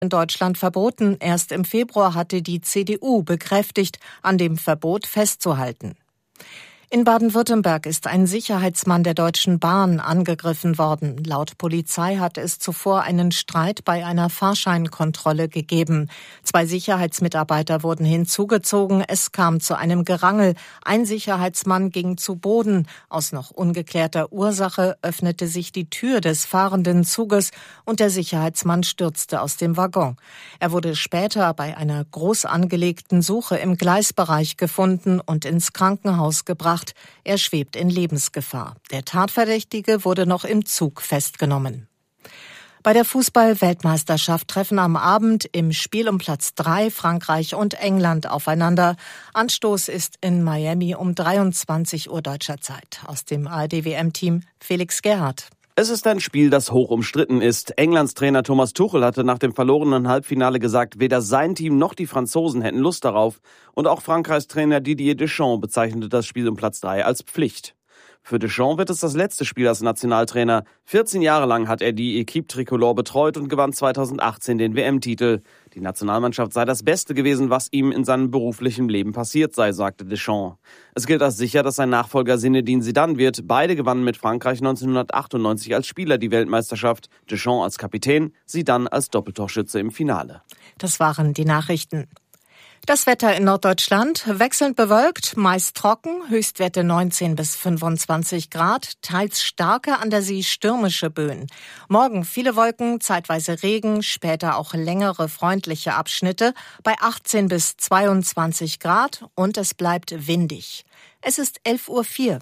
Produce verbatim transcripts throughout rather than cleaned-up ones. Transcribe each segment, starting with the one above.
in Deutschland verboten. Erst im Februar hatte die C D U bekräftigt, an dem Verbot festzuhalten. In Baden-Württemberg ist ein Sicherheitsmann der Deutschen Bahn angegriffen worden. Laut Polizei hat es zuvor einen Streit bei einer Fahrscheinkontrolle gegeben. Zwei Sicherheitsmitarbeiter wurden hinzugezogen. Es kam zu einem Gerangel. Ein Sicherheitsmann ging zu Boden. Aus noch ungeklärter Ursache öffnete sich die Tür des fahrenden Zuges und der Sicherheitsmann stürzte aus dem Waggon. Er wurde später bei einer groß angelegten Suche im Gleisbereich gefunden und ins Krankenhaus gebracht. Er schwebt in Lebensgefahr. Der Tatverdächtige wurde noch im Zug festgenommen. Bei der Fußball-Weltmeisterschaft treffen am Abend im Spiel um Platz drei Frankreich und England aufeinander. Anstoß ist in Miami um dreiundzwanzig Uhr deutscher Zeit. Aus dem A R D-W M-Team Felix Gerhardt. Es ist ein Spiel, das hoch umstritten ist. Englands Trainer Thomas Tuchel hatte nach dem verlorenen Halbfinale gesagt, weder sein Team noch die Franzosen hätten Lust darauf. Und auch Frankreichs Trainer Didier Deschamps bezeichnete das Spiel um Platz drei als Pflicht. Für Deschamps wird es das letzte Spiel als Nationaltrainer. vierzehn Jahre lang hat er die Equipe Tricolore betreut und gewann zweitausendachtzehn den W M-Titel. Die Nationalmannschaft sei das Beste gewesen, was ihm in seinem beruflichen Leben passiert sei, sagte Deschamps. Es gilt als sicher, dass sein Nachfolger Zinedine Zidane wird. Beide gewannen mit Frankreich neunzehnhundertachtundneunzig als Spieler die Weltmeisterschaft. Deschamps als Kapitän, Zidane als Doppeltorschütze im Finale. Das waren die Nachrichten. Das Wetter in Norddeutschland wechselnd bewölkt, meist trocken, Höchstwerte neunzehn bis fünfundzwanzig Grad, teils starke, an der See stürmische Böen. Morgen viele Wolken, zeitweise Regen, später auch längere freundliche Abschnitte bei achtzehn bis zweiundzwanzig Grad und es bleibt windig. Es ist elf Uhr vier.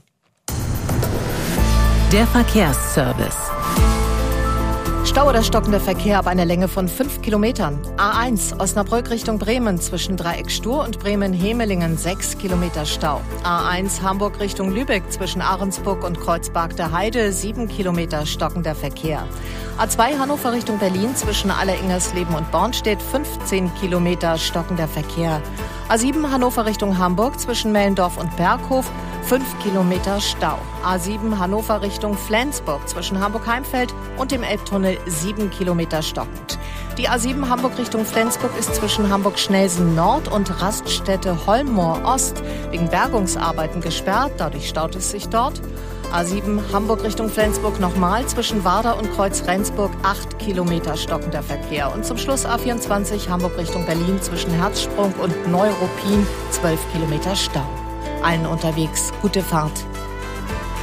Der Verkehrsservice. Stau oder stockender Verkehr ab einer Länge von fünf Kilometern. A eins Osnabrück Richtung Bremen zwischen Dreieck Stur und Bremen-Hemelingen sechs Kilometer Stau. A eins Hamburg Richtung Lübeck zwischen Ahrensburg und Kreuzberg der Heide sieben Kilometer stockender Verkehr. A zwei Hannover Richtung Berlin zwischen Alleringersleben und Bornstedt fünfzehn Kilometer stockender Verkehr. A sieben Hannover Richtung Hamburg zwischen Mellendorf und Berghof fünf Kilometer Stau. A sieben Hannover Richtung Flensburg zwischen Hamburg-Heimfeld und dem Elbtunnel sieben Kilometer stockend. Die A sieben Hamburg Richtung Flensburg ist zwischen Hamburg-Schnelsen Nord und Raststätte Holmoor Ost wegen Bergungsarbeiten gesperrt. Dadurch staut es sich dort. A sieben Hamburg Richtung Flensburg nochmal zwischen Warder und Kreuz-Rendsburg acht Kilometer stockender Verkehr. Und zum Schluss A vierundzwanzig Hamburg Richtung Berlin zwischen Herzsprung und Neuruppin zwölf Kilometer Stau. Allen unterwegs gute Fahrt.